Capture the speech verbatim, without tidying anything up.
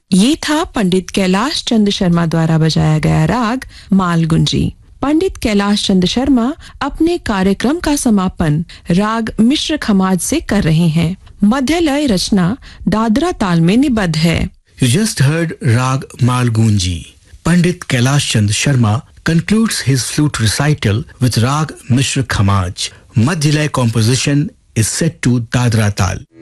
ये था पंडित कैलाश चंद्र शर्मा द्वारा बजाया गया राग मालगुंजी। पंडित कैलाश चंद्र शर्मा अपने कार्यक्रम का समापन राग मिश्र खमाज से कर रहे हैं। मध्य लय रचना दादरा ताल में निबद्ध है। You just heard Rag Malgunji. Pandit Kailash Chand Sharma concludes his flute recital with Rag Mishra Khamaj. Madhyalaya composition is set to Dadra Tal.